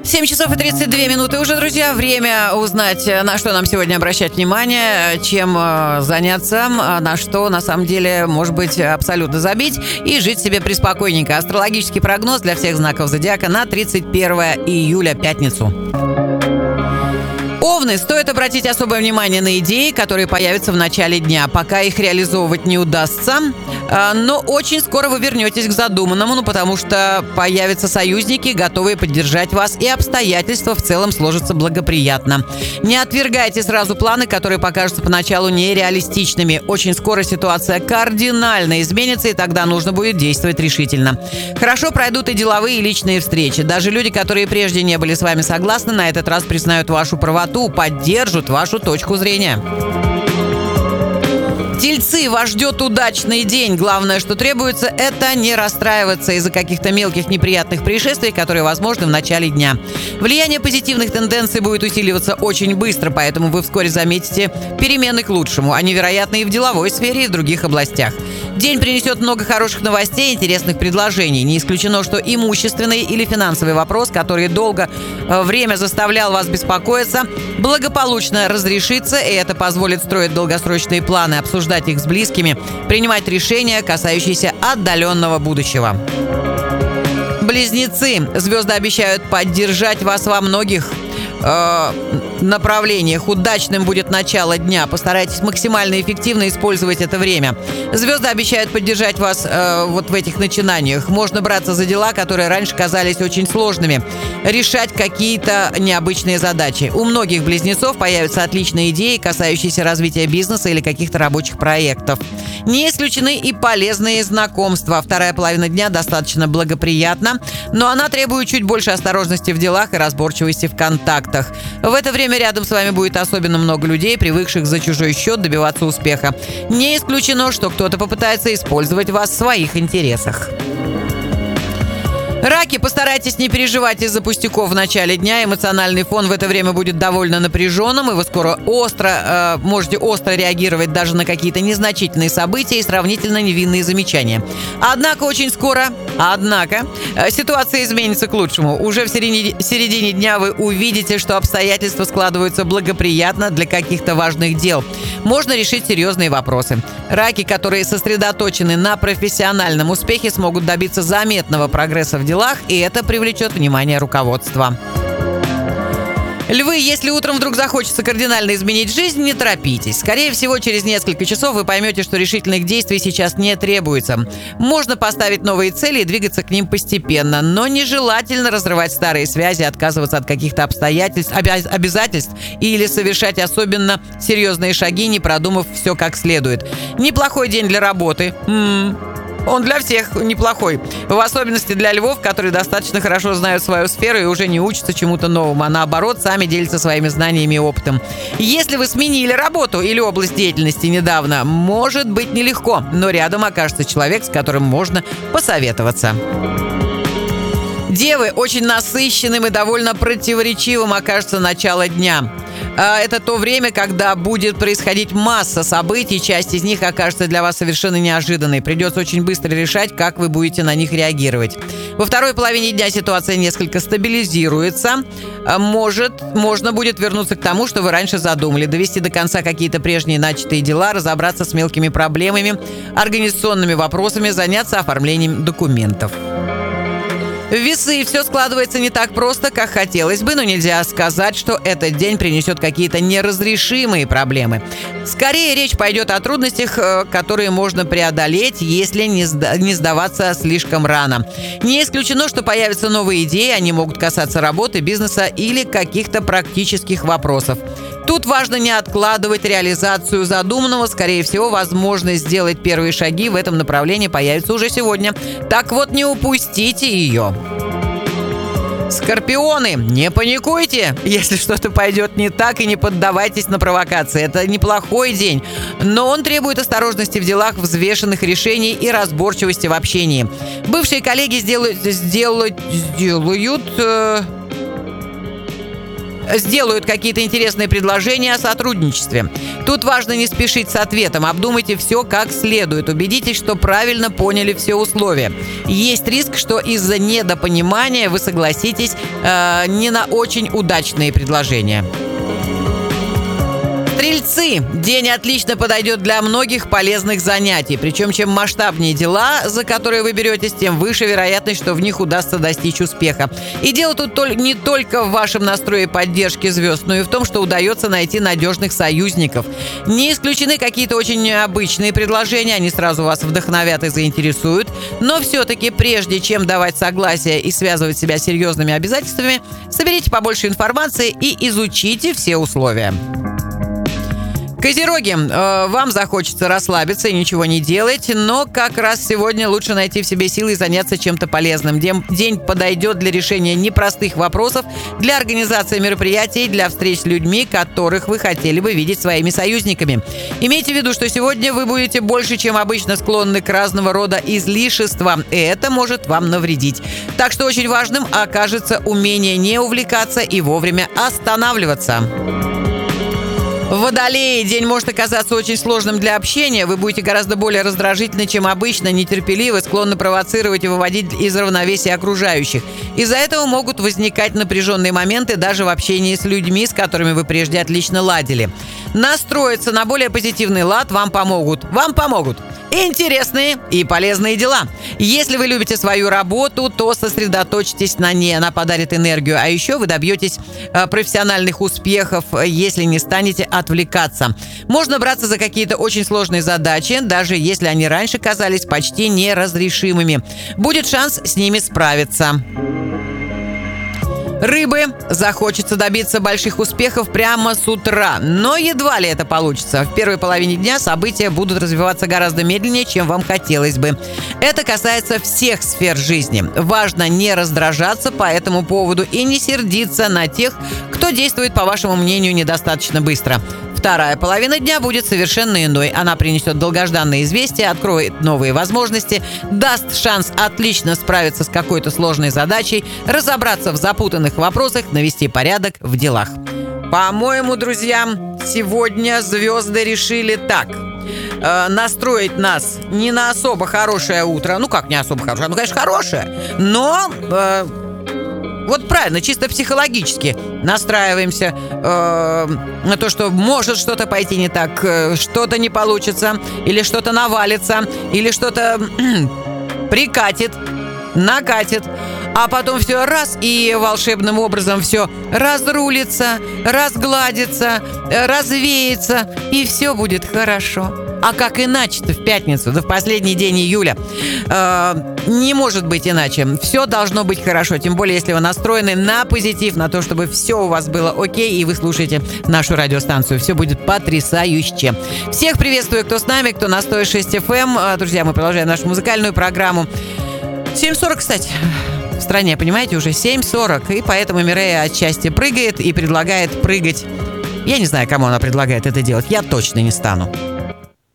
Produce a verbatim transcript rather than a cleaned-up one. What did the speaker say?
семь часов и тридцать две минуты уже, друзья. Время узнать, на что нам сегодня обращать внимание, чем заняться, на что, на самом деле, может быть, абсолютно забить и жить себе приспокойненько. Астрологический прогноз для всех знаков зодиака на тридцать первое июля, пятницу. Овны, стоит обратить особое внимание на идеи, которые появятся в начале дня. Пока их реализовывать не удастся, но очень скоро вы вернетесь к задуманному, ну, потому что появятся союзники, готовые поддержать вас, и обстоятельства в целом сложатся благоприятно. Не отвергайте сразу планы, которые покажутся поначалу нереалистичными. Очень скоро ситуация кардинально изменится, и тогда нужно будет действовать решительно. Хорошо пройдут и деловые, и личные встречи. Даже люди, которые прежде не были с вами согласны, на этот раз признают вашу правоту, поддержат вашу точку зрения. Тельцы, вас ждет удачный день. Главное, что требуется, это не расстраиваться из-за каких-то мелких неприятных происшествий, которые возможны в начале дня. Влияние позитивных тенденций будет усиливаться очень быстро, поэтому вы вскоре заметите перемены к лучшему. Они вероятны и в деловой сфере, и в других областях. День принесет много хороших новостей, интересных предложений. Не исключено, что имущественный или финансовый вопрос, который долго время заставлял вас беспокоиться, благополучно разрешится, и это позволит строить долгосрочные планы, обсуждать их с близкими, принимать решения, касающиеся отдаленного будущего. Близнецы. Звезды обещают поддержать вас во многих э, направлениях. Удачным будет начало дня. Постарайтесь максимально эффективно использовать это время. Звезды обещают поддержать вас э, вот в этих начинаниях. Можно браться за дела, которые раньше казались очень сложными. Решать какие-то необычные задачи. У многих близнецов появятся отличные идеи, касающиеся развития бизнеса или каких-то рабочих проектов. Не исключены и полезные знакомства. Вторая половина дня достаточно благоприятна, но она требует чуть больше осторожности в делах и разборчивости в контактах. В это время рядом с вами будет особенно много людей, привыкших за чужой счет добиваться успеха. Не исключено, что кто-то попытается использовать вас в своих интересах. Раки, постарайтесь не переживать из-за пустяков в начале дня. Эмоциональный фон в это время будет довольно напряженным, и вы скоро остро э, можете остро реагировать даже на какие-то незначительные события и сравнительно невинные замечания. Однако очень скоро, однако, э, ситуация изменится к лучшему. Уже в середине, середине дня вы увидите, что обстоятельства складываются благоприятно для каких-то важных дел. Можно решить серьезные вопросы. Раки, которые сосредоточены на профессиональном успехе, смогут добиться заметного прогресса в делах, и это привлечет внимание руководства. Львы, если утром вдруг захочется кардинально изменить жизнь, не торопитесь. Скорее всего, через несколько часов вы поймете, что решительных действий сейчас не требуется. Можно поставить новые цели и двигаться к ним постепенно, но нежелательно разрывать старые связи, отказываться от каких-то обстоятельств, обяз- обязательств или совершать особенно серьезные шаги, не продумав все как следует. Неплохой день для работы. М-м. Он для всех неплохой. В особенности для львов, которые достаточно хорошо знают свою сферу и уже не учатся чему-то новому, а наоборот, сами делятся своими знаниями и опытом. Если вы сменили работу или область деятельности недавно, может быть нелегко, но рядом окажется человек, с которым можно посоветоваться. Девы, очень насыщенным и довольно противоречивым окажется начало дня. Это то время, когда будет происходить масса событий, часть из них окажется для вас совершенно неожиданной. Придется очень быстро решать, как вы будете на них реагировать. Во второй половине дня ситуация несколько стабилизируется. Может, можно будет вернуться к тому, что вы раньше задумали, довести до конца какие-то прежние начатые дела, разобраться с мелкими проблемами, организационными вопросами, заняться оформлением документов. Весы. Все складывается не так просто, как хотелось бы, но нельзя сказать, что этот день принесет какие-то неразрешимые проблемы. Скорее, речь пойдет о трудностях, которые можно преодолеть, если не, сда- не сдаваться слишком рано. Не исключено, что появятся новые идеи, они могут касаться работы, бизнеса или каких-то практических вопросов. Тут важно не откладывать реализацию задуманного. Скорее всего, возможность сделать первые шаги в этом направлении появится уже сегодня. Так вот, не упустите ее. Скорпионы, не паникуйте, если что-то пойдет не так, и не поддавайтесь на провокации. Это неплохой день, но он требует осторожности в делах, взвешенных решений и разборчивости в общении. Бывшие коллеги сделают... сделают... сделают... сделают какие-то интересные предложения о сотрудничестве. Тут важно не спешить с ответом, обдумайте все как следует, убедитесь, что правильно поняли все условия. Есть риск, что из-за недопонимания вы согласитесь э, не на очень удачные предложения. Стрельцы. День отлично подойдет для многих полезных занятий. Причем, чем масштабнее дела, за которые вы беретесь, тем выше вероятность, что в них удастся достичь успеха. И дело тут не только в вашем настрое поддержки звезд, но и в том, что удается найти надежных союзников. Не исключены какие-то очень необычные предложения, они сразу вас вдохновят и заинтересуют. Но все-таки, прежде чем давать согласие и связывать себя с серьезными обязательствами, соберите побольше информации и изучите все условия. Козероги, э, вам захочется расслабиться и ничего не делать, но как раз сегодня лучше найти в себе силы и заняться чем-то полезным. День, день подойдет для решения непростых вопросов, для организации мероприятий, для встреч с людьми, которых вы хотели бы видеть своими союзниками. Имейте в виду, что сегодня вы будете больше, чем обычно, склонны к разного рода излишествам, и это может вам навредить. Так что очень важным окажется умение не увлекаться и вовремя останавливаться. Водолеи. День может оказаться очень сложным для общения. Вы будете гораздо более раздражительны, чем обычно, нетерпеливы, склонны провоцировать и выводить из равновесия окружающих. Из-за этого могут возникать напряженные моменты даже в общении с людьми, с которыми вы прежде отлично ладили. Настроиться на более позитивный лад вам помогут. Вам помогут интересные и полезные дела. Если вы любите свою работу, то сосредоточьтесь на ней, она подарит энергию. А еще вы добьетесь э, профессиональных успехов, если не станете отвлекаться. Можно браться за какие-то очень сложные задачи, даже если они раньше казались почти неразрешимыми. Будет шанс с ними справиться. Рыбы. Захочется добиться больших успехов прямо с утра, но едва ли это получится. В первой половине дня события будут развиваться гораздо медленнее, чем вам хотелось бы. Это касается всех сфер жизни. Важно не раздражаться по этому поводу и не сердиться на тех, кто действует, по вашему мнению, недостаточно быстро. Вторая половина дня будет совершенно иной. Она принесет долгожданные известия, откроет новые возможности, даст шанс отлично справиться с какой-то сложной задачей, разобраться в запутанных вопросах, навести порядок в делах. По-моему, друзья, сегодня звезды решили так. Э, настроить нас не на особо хорошее утро. Ну как не особо хорошее? Ну, конечно, хорошее. Но... Э, Вот правильно, чисто психологически настраиваемся э, на то, что может что-то пойти не так, э, что-то не получится, или что-то навалится, или что-то э, прикатит, накатит, а потом все раз и волшебным образом все разрулится, разгладится, развеется, и все будет хорошо. А как иначе-то в пятницу, да в последний день июля? Э, не может быть иначе. Все должно быть хорошо, тем более, если вы настроены на позитив, на то, чтобы все у вас было окей, и вы слушаете нашу радиостанцию. Все будет потрясающе. Всех приветствую, кто с нами, кто на сто шесть эф эм. Друзья, мы продолжаем нашу музыкальную программу. семь сорок, кстати. В стране, понимаете, уже семь сорок, и поэтому Мирея отчасти прыгает и предлагает прыгать. Я не знаю, кому она предлагает это делать, я точно не стану.